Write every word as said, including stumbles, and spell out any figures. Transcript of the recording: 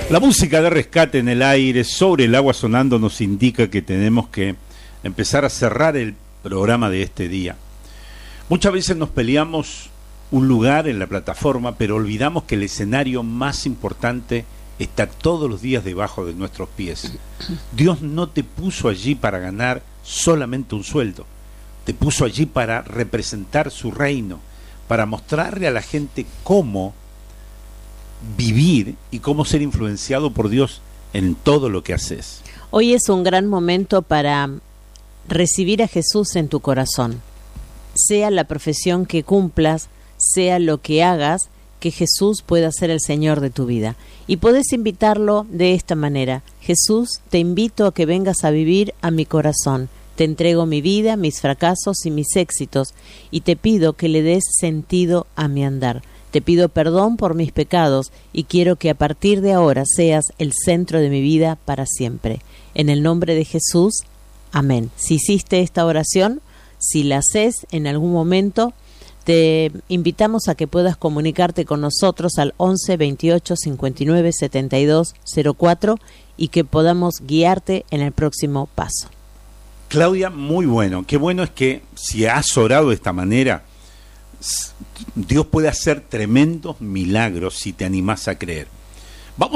La música de rescate en el aire, sobre el agua sonando, nos indica que tenemos que empezar a cerrar el programa de este día. Muchas veces nos peleamos un lugar en la plataforma, pero olvidamos que el escenario más importante está todos los días debajo de nuestros pies. Dios no te puso allí para ganar solamente un sueldo, te puso allí para representar su reino, para mostrarle a la gente cómo vivir y cómo ser influenciado por Dios en todo lo que haces. Hoy es un gran momento para recibir a Jesús en tu corazón. Sea la profesión que cumplas, sea lo que hagas, que Jesús pueda ser el Señor de tu vida. Y podés invitarlo de esta manera: Jesús, te invito a que vengas a vivir a mi corazón. Te entrego mi vida, mis fracasos y mis éxitos, y te pido que le des sentido a mi andar. Te pido perdón por mis pecados y quiero que a partir de ahora seas el centro de mi vida para siempre. En el nombre de Jesús, amén. Si hiciste esta oración, si la haces en algún momento, te invitamos a que puedas comunicarte con nosotros al once veintiocho cincuenta y nueve setenta y dos cero cuatro y que podamos guiarte en el próximo paso. Claudia, muy bueno. Qué bueno es que si has orado de esta manera, Dios puede hacer tremendos milagros si te animás a creer.